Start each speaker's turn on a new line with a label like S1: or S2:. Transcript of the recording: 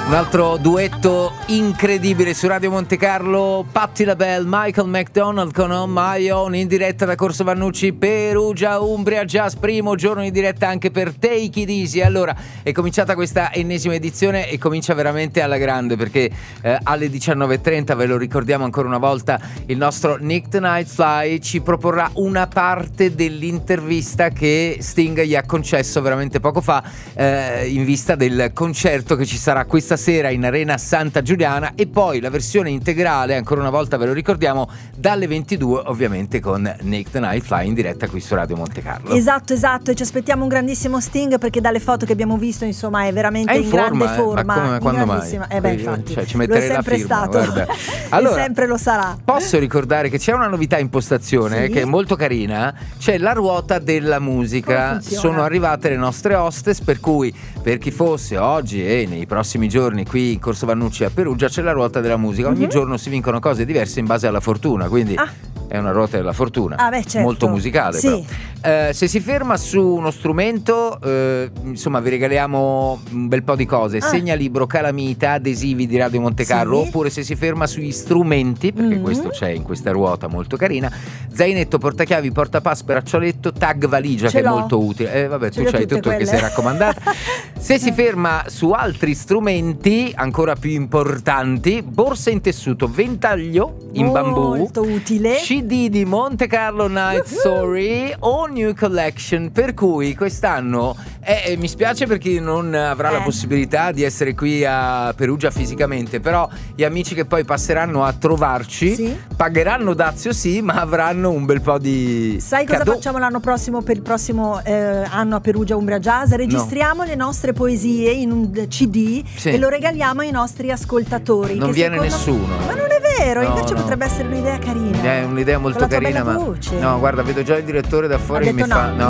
S1: Un altro duetto incredibile su Radio Monte Carlo, Patti LaBelle, Michael McDonald con On My Own, in diretta da Corso Vannucci, Perugia, Umbria Jazz, primo giorno in diretta anche per Take It Easy. Allora, è cominciata questa ennesima edizione e comincia veramente alla grande, perché alle 19.30, ve lo ricordiamo ancora una volta, il nostro Nick the Night Fly ci proporrà una parte dell'intervista che Sting gli ha concesso veramente poco fa, in vista del concerto che ci sarà questa sera in Arena Santa Giuliana, e poi la versione integrale, ancora una volta ve lo ricordiamo, dalle 22 ovviamente con Nick the Night Fly in diretta qui su Radio Monte Carlo.
S2: Esatto, e ci aspettiamo un grandissimo Sting, perché dalle foto che abbiamo visto insomma è veramente in grande forma,
S1: ma come, quando mai?
S2: Infatti,
S1: cioè, ci metterei
S2: lo è sempre
S1: la firma,
S2: stato.
S1: guarda. Allora,
S2: e sempre lo sarà.
S1: Posso ricordare che c'è una novità in postazione,
S2: sì,
S1: che è molto carina, c'è la ruota della musica, sono arrivate le nostre hostess, per cui per chi fosse oggi e nei prossimi giorni qui in Corso Vannucci a Perugia c'è la ruota della musica, ogni giorno si vincono cose diverse in base alla fortuna, quindi è una ruota della fortuna,
S2: certo,
S1: molto musicale,
S2: sì.
S1: Però. Se si ferma su uno strumento, insomma vi regaliamo un bel po' di cose, segnalibro, calamita, adesivi di Radio Monte Carlo, oppure se si ferma sugli strumenti, perché questo c'è in questa ruota molto carina, zainetto, portachiavi, portapass, braccialetto, tag valigia, che è molto utile. Vabbè, tu c'hai tutto quelle che sei raccomandata. Se si ferma su altri strumenti ancora più importanti, borsa in tessuto, ventaglio in bambù,
S2: molto utile,
S1: CD di Monte Carlo Night Story o New Collection, per cui quest'anno mi spiace per chi non avrà la possibilità di essere qui a Perugia fisicamente, però gli amici che poi passeranno a trovarci pagheranno dazio ma avranno un bel po' di
S2: Sai cosa facciamo l'anno prossimo, per il prossimo anno a Perugia Umbria Jazz? Registriamo le nostre poesie in un CD e lo regaliamo ai nostri ascoltatori.
S1: Non viene nessuno.
S2: Ma non è vero, invece potrebbe essere un'idea carina.
S1: È un'idea molto carina, ma
S2: voce.
S1: no, guarda, vedo già il direttore da fuori
S2: ha detto
S1: mi fa